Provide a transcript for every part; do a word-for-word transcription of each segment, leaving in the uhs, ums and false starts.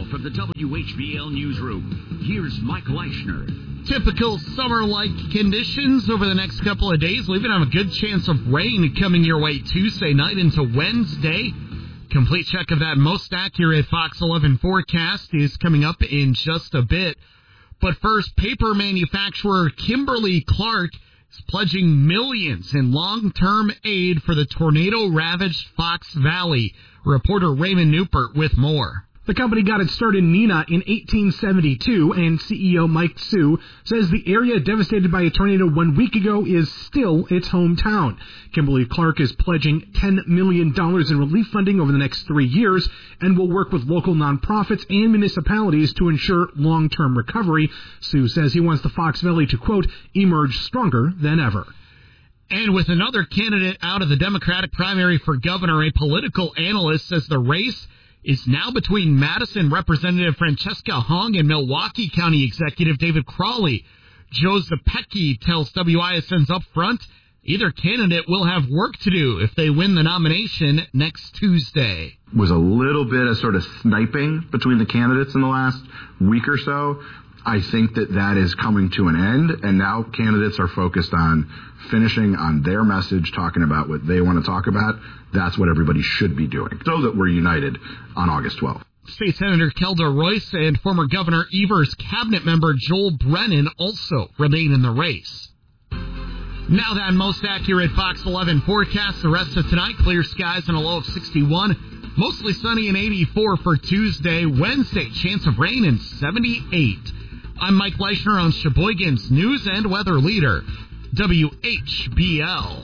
from the W H B L Newsroom, here's Mike Leischner. Typical summer-like conditions over the next couple of days. We even have a good chance of rain coming your way Tuesday night into Wednesday. Complete check of that most accurate Fox eleven forecast is coming up in just a bit. But first, paper manufacturer Kimberly-Clark is pledging millions in long-term aid for the tornado-ravaged Fox Valley. Reporter Raymond Newport with more. The company got its start in Neenah in eighteen seventy-two, and C E O Mike Sue says the area devastated by a tornado one week ago is still its hometown. Kimberly-Clark is pledging ten million dollars in relief funding over the next three years and will work with local nonprofits and municipalities to ensure long-term recovery. Sue says he wants the Fox Valley to, quote, emerge stronger than ever. And with another candidate out of the Democratic primary for governor, a political analyst says the race is now between Madison Representative Francesca Hong and Milwaukee County Executive David Crawley. Joe Zepecki tells W I S N's Up Front either candidate will have work to do if they win the nomination next Tuesday. Was a little bit of sort of sniping between the candidates in the last week or so. I think that that is coming to an end, and now candidates are focused on finishing on their message, talking about what they want to talk about. That's what everybody should be doing, so that we're united on August twelfth. State Senator Kelda Royce and former Governor Evers cabinet member Joel Brennan also remain in the race. Now that most accurate Fox eleven forecast. The rest of tonight, clear skies and a low of sixty-one. Mostly sunny and eighty-four for Tuesday. Wednesday, chance of rain and seventy-eight. I'm Mike Leischner on Sheboygan's News and Weather Leader, W H B L.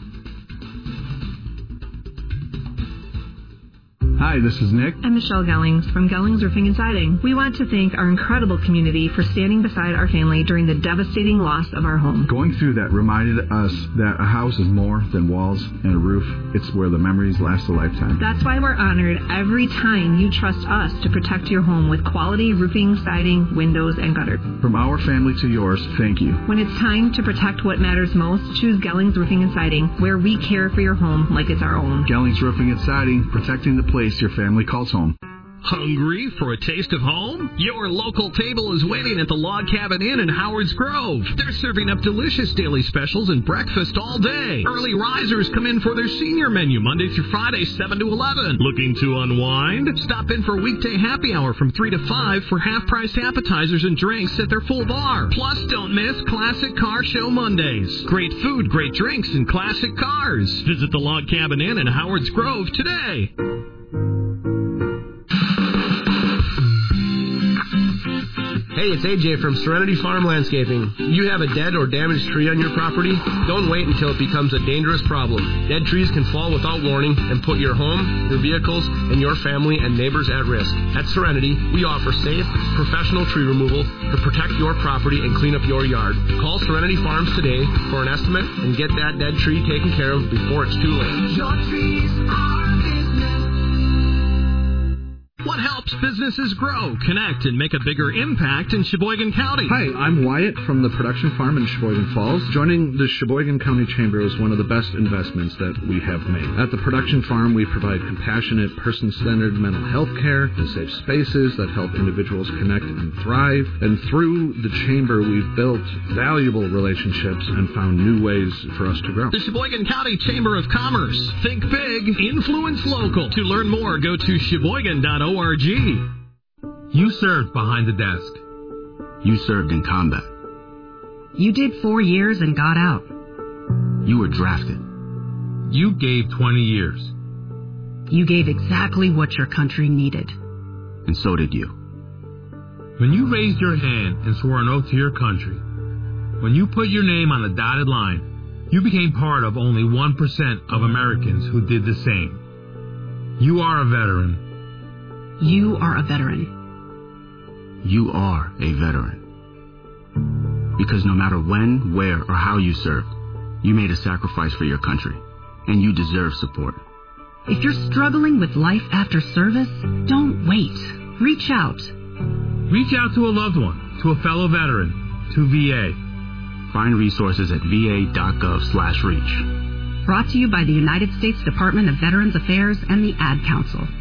Hi, this is Nick. I'm Michelle Gellings from Gellings Roofing and Siding. We want to thank our incredible community for standing beside our family during the devastating loss of our home. Going through that reminded us that a house is more than walls and a roof. It's where the memories last a lifetime. That's why we're honored every time you trust us to protect your home with quality roofing, siding, windows, and gutter. From our family to yours, thank you. When it's time to protect what matters most, choose Gellings Roofing and Siding, where we care for your home like it's our own. Gellings Roofing and Siding, protecting the place your family calls home. Hungry for a taste of home? Your local table is waiting at the Log Cabin Inn in Howard's Grove. They're serving up delicious daily specials and breakfast all day. Early risers come in for their senior menu Monday through Friday, seven to eleven. Looking to unwind? Stop in for weekday happy hour from three to five for half-priced appetizers and drinks at their full bar. Plus, don't miss Classic Car Show Mondays. Great food, great drinks, and classic cars. Visit the Log Cabin Inn in Howard's Grove today. Hey, it's A J from Serenity Farm Landscaping. You have a dead or damaged tree on your property? Don't wait until it becomes a dangerous problem. Dead trees can fall without warning and put your home, your vehicles, and your family and neighbors at risk. At Serenity, we offer safe, professional tree removal to protect your property and clean up your yard. Call Serenity Farms today for an estimate and get that dead tree taken care of before it's too late. Your trees are business. What helps businesses grow, connect, and make a bigger impact in Sheboygan County? Hi, I'm Wyatt from the production farm in Sheboygan Falls. Joining the Sheboygan County Chamber is one of the best investments that we have made. At the production farm, we provide compassionate, person-centered mental health care and safe spaces that help individuals connect and thrive. And through the Chamber, we've built valuable relationships and found new ways for us to grow. The Sheboygan County Chamber of Commerce. Think big, influence local. To learn more, go to sheboygan dot org. You served behind the desk. You served in combat. You did four years and got out. You were drafted. You gave twenty years. You gave exactly what your country needed. And so did you. When you raised your hand and swore an oath to your country, when you put your name on the dotted line, you became part of only one percent of Americans who did the same. You are a veteran. You are a veteran. You are a veteran. Because no matter when, where, or how you served, you made a sacrifice for your country, and you deserve support. If you're struggling with life after service, don't wait. Reach out. Reach out to a loved one, to a fellow veteran, to V A. Find resources at v a dot gov slash reach. Brought to you by the United States Department of Veterans Affairs and the Ad Council.